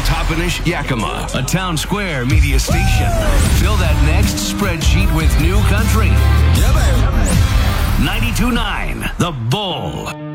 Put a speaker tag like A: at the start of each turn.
A: Toppenish, Yakima, a Town Square media station. Fill that next spreadsheet with new country.
B: Yeah, baby.
A: 92.9 The Bull.